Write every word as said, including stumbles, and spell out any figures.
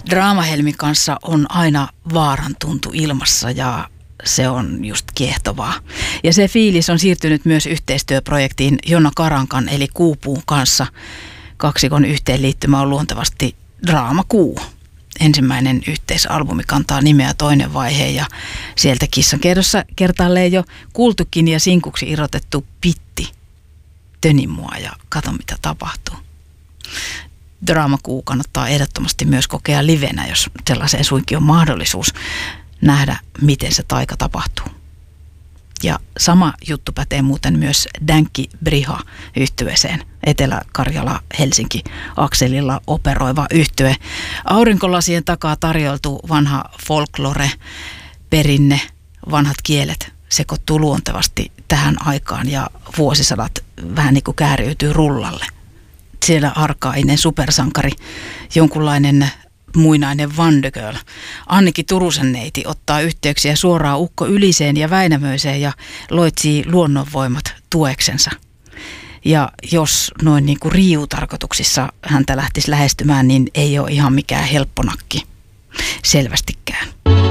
Draamahelmin kanssa on aina vaaran tuntu ilmassa ja se on just kiehtovaa. Ja se fiilis on siirtynyt myös yhteistyöprojektiin Jonna Karankan eli Kuupuun kanssa. Kaksikon yhteenliittymä on luontevasti Draama Kuu. Ensimmäinen yhteisalbumi kantaa nimeä Toinen vaihe ja sieltä Kissan kerrossa kertaalleen jo kuultukin ja sinkuksi irrotettu Pitti. Töni mua ja kato mitä tapahtuu. Draama Kuu kannattaa ehdottomasti myös kokea livenä, jos sellaiseen suinkin on mahdollisuus nähdä, miten se taika tapahtuu. Ja sama juttu pätee muuten myös Dänkki Briha -yhtyeeseen. Etelä-Karjala-Helsinki-akselilla operoiva yhtye. Aurinkolasien takaa tarjoltu vanha folklore, perinne, vanhat kielet sekoittuu luontevasti tähän aikaan ja vuosisadat vähän niin kuin kääriytyy rullalle. Siellä arkainen supersankari, jonkunlainen muinainen Wonder Girl. Anniki Turusen neiti ottaa yhteyksiä suoraan Ukko Yliseen ja Väinämöiseen ja loitsii luonnonvoimat tueksensa. Ja jos noin niin kuin riiutarkoituksissa häntä lähtisi lähestymään, niin ei ole ihan mikään helpponakki selvästikään.